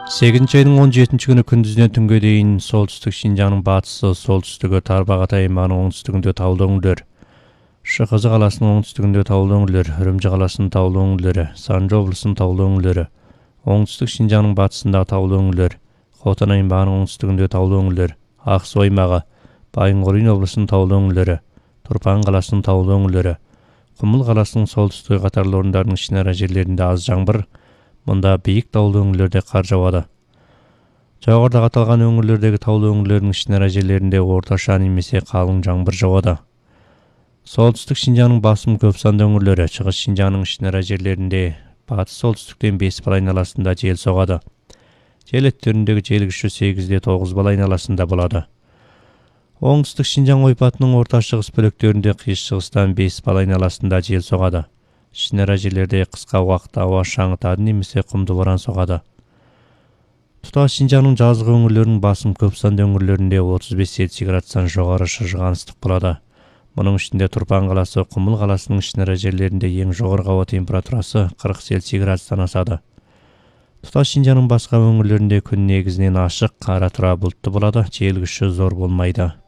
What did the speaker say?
8 айдың 17 күні күндүздөн түнгө дейін солтүстік Шинжаңның батысы, солтүстігі Тарбағатай аймағының оңтүстігінде таулы өңірлер, Шықызы қаласының оңтүстігінде таулы өңірлер, Үрімжі қаласының таулы өңірлері, Санжы облысының таулы өңірлері, оңтүстік Шинжаңның батысындағы таулы өңірлер, Хотан аймағының оңтүстігінде таулы өңірлер, Ақсу аймағы, Байынқорин облысының таулы өңірлері, Тұрпан қаласының таулы өңірлері, Құмыл қаласының солтүстігі қатарлы орындарының ішінара жерлерінде аз жаңбыр, мұнда биік таулы өңірлерде қар жауады. Жоғарыда аталған өңірлердегі таулы өңірлердің ішінара жерлерінде орташа немесе қалың жаңбыр жауады. Солтүстік Шинжаңның басым көп санды өңірлері, шығыс Шинжаңның ішінара жерлерінде батыс солтүстіктен 5 бал айналасында жел соғады. Жел екпіні жел күші 8-де 9 бал айналасында болады. Оңтүстік Шинжаң ойпатының орта шығыс бөліктерінде қиыс шығыстан 5 бал айналасында жел соғады. Ішінара жерлерде қысқа уақытта ауа шаңытады немесе құмды боран соғады. Тұтас Шинжаңның жазғы өңірлерінің басым көп санды өңірлерінде 35 Цельсий градустан жоғары шыжыған ыстық болады. Мұның ішінде Тұрпан қаласы, Құмыл қаласының ішінара жерлерінде ең жоғарғы ауа температурасы 40 Цельсий градустан асады. Тұтас Шинжаңның басқа өңірлерінде күн негізінен ашық, қара тұра бұлтты болады, жел күші зор болмайды.